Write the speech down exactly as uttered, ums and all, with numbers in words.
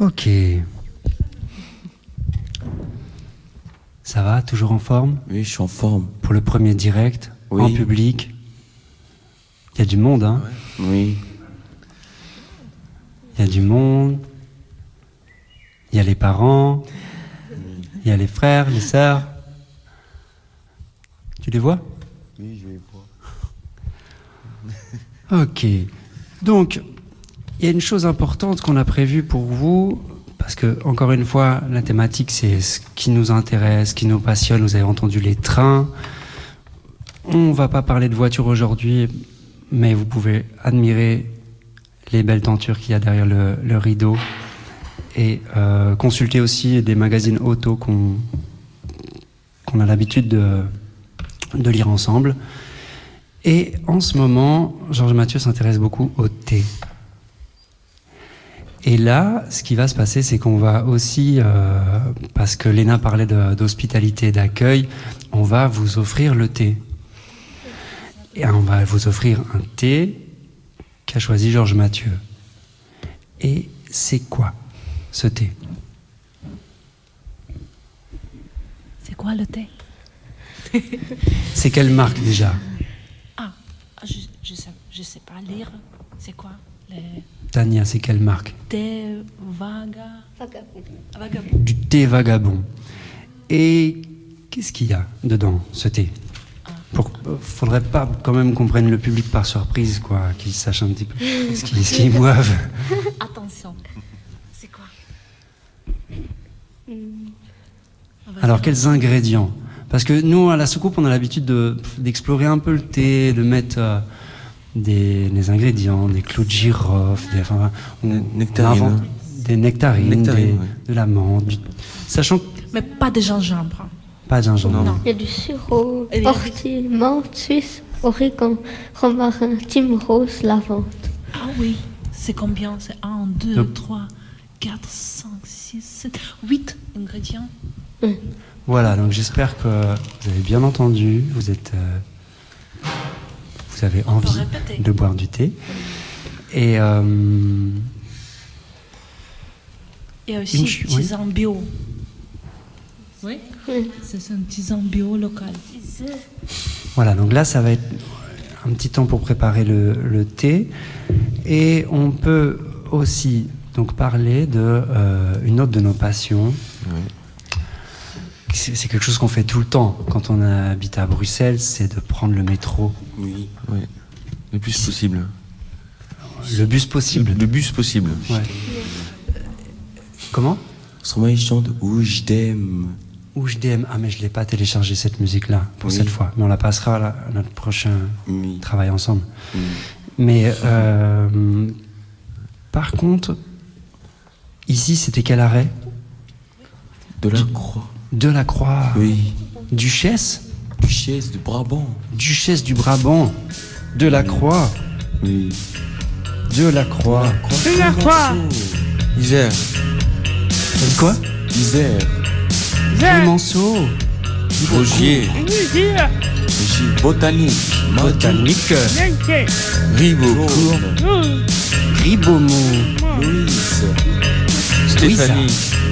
Ok. Ça va, toujours en forme? Oui, je suis en forme. Pour le premier direct, oui. En public. Il y a du monde, hein? Ouais. Oui. Il y a du monde. Il y a les parents. Il y a les frères, les sœurs. Tu les vois? Oui, je les vois. Ok. Donc, il y a une chose importante qu'on a prévue pour vous, parce que, encore une fois, la thématique, c'est ce qui nous intéresse, ce qui nous passionne. Vous avez entendu les trains. On va pas parler de voitures aujourd'hui, mais vous pouvez admirer les belles tentures qu'il y a derrière le, le rideau et euh, consulter aussi des magazines auto qu'on qu'on a l'habitude de, de lire ensemble. Et en ce moment, Georges Mathieu s'intéresse beaucoup au thé. Et là, ce qui va se passer, c'est qu'on va aussi, euh, parce que Léna parlait de, d'hospitalité, d'accueil, on va vous offrir le thé. Et on va vous offrir un thé qu'a choisi Georges Mathieu. Et c'est quoi, ce thé? C'est quoi le thé? C'est quelle marque déjà? Ah, je, je sais, je sais pas lire. C'est quoi les... Tania, c'est quelle marque? Thé vaga... Vagabond. Vagabond. Du thé Vagabond. Et qu'est-ce qu'il y a dedans, ce thé? Pour, faudrait pas quand même qu'on prenne le public par surprise, quoi, qu'ils sachent un petit peu ce qu'ils, ce qu'ils boivent. Attention, c'est quoi? Alors, quels ingrédients? Parce que nous, à la soucoupe, on a l'habitude de, d'explorer un peu le thé, de mettre euh, des, des ingrédients, des clous de girofle, des, enfin, on, nectarines, on invente des nectarines, nectarines des, ouais. de l'amande, du, sachant que... Mais pas de gingembre. Pas de gingembre. Non. Il y a du sirop, Et ortie, menthe, suisse, origan, romarin, thym rose, lavande. Ah oui, c'est combien? C'est un, deux, Donc, trois, quatre, cinq, six, sept, huit ingrédients. Mm. Voilà, donc j'espère que vous avez bien entendu, vous êtes, euh, vous avez On peut envie répéter. de boire du thé. Et euh, Et aussi Une ch- oui. tisane bio. Oui, Oui. c'est un tisane bio local. voilà, donc là, ça va être un petit temps pour préparer le, le thé. Et on peut aussi donc parler de euh, une autre de nos passions. Oui. C'est, c'est quelque chose qu'on fait tout le temps quand on habite à Bruxelles, c'est de prendre le métro. Oui, oui. Le plus possible. Le bus possible. Le bus possible. Ouais. Comment? Autrement, il chante Où je t'aime. Ou je D M. Ah, mais je l'ai pas téléchargé cette musique-là pour Oui. cette fois. Mais on la passera à, la- à notre prochain Oui. travail ensemble. Oui. Mais euh, par contre, ici, c'était quel arrêt? De la Croix. De la Croix. Oui. Duchesse? Duchesse de Brabant. Duchesse du Brabant. De la Croix. Oui. De la Croix. De la Croix. Isère. Quoi? Isère. Clémenceau. Rogier. Rogier. Botanique. Botanique. Ribeaucourt. Ribaumont. Louise. Stéphanie.